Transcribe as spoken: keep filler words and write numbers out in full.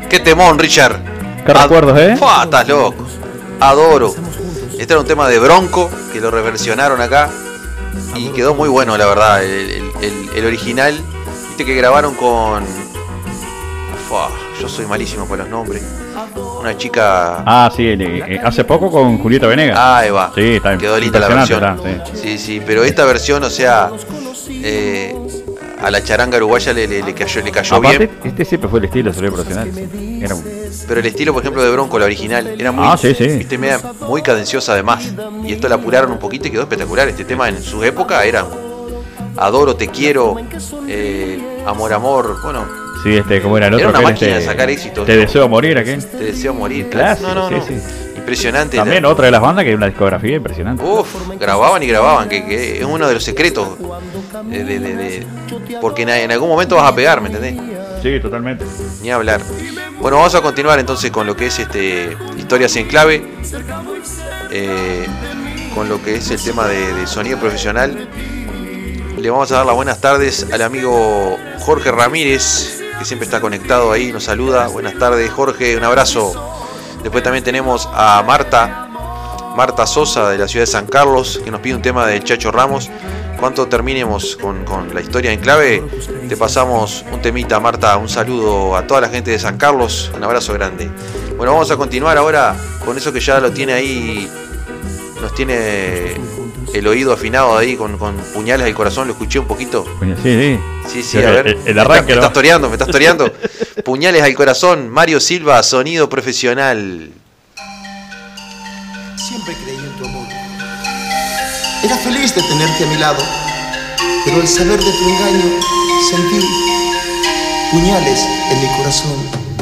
Qué temón, Richard. Qué Ad recuerdos, ¿eh? Fua, estás loco. Adoro. Este era un tema de Bronco, que lo reversionaron acá. Y quedó muy bueno, la verdad. El, el, el, el original. Viste que grabaron con... Fua, yo soy malísimo con los nombres. Una chica... Ah, sí, eh, hace poco con Julieta Venegas. Ah, ahí va. Sí, está quedó linda la versión. Está, sí. sí, sí, pero esta versión, o sea... Eh, a la charanga uruguaya le, le, le cayó, le cayó Aparte, bien. Este siempre fue el estilo sonido profesional. Era un... Pero el estilo, por ejemplo, de Bronco, la original, era muy, ah, sí, sí. Viste, media, muy cadenciosa además. Y esto la apuraron un poquito y quedó espectacular. Este tema en su época era Adoro, Te Quiero, eh, Amor, Amor, bueno. Sí, este, como era el otro. Era una máquina este, de sacar éxitos. Te ¿no? Deseo morir, aquel. Te Deseo Morir, claro. No, no, sí, no. Sí. Impresionante. También la... otra de las bandas que hay una discografía impresionante. Uf, grababan y grababan, que, que es uno de los secretos. De, de, de, de... Porque en, en algún momento vas a pegar, ¿me entendés? Sí, totalmente. Ni hablar. Bueno, vamos a continuar entonces con lo que es este Historias en Clave. Eh, con lo que es el tema de, de sonido profesional. Le vamos a dar las buenas tardes al amigo Jorge Ramírez, que siempre está conectado ahí, nos saluda. Buenas tardes, Jorge, un abrazo. Después también tenemos a Marta, Marta Sosa de la ciudad de San Carlos, que nos pide un tema de Chacho Ramos. Cuando terminemos con, con la historia en clave, te pasamos un temita, Marta. Un saludo a toda la gente de San Carlos, un abrazo grande. Bueno, vamos a continuar ahora con eso que ya lo tiene ahí, nos tiene el oído afinado ahí con, con puñales al corazón. Lo escuché un poquito. Sí, sí. Sí, sí, a ver. El, el arranque, me, está, me estás toreando, me estás toreando. Puñales al corazón, Mario Silva, sonido profesional. Siempre creí en tu amor. Era feliz de tenerte a mi lado, pero al saber de tu engaño sentí puñales en mi corazón.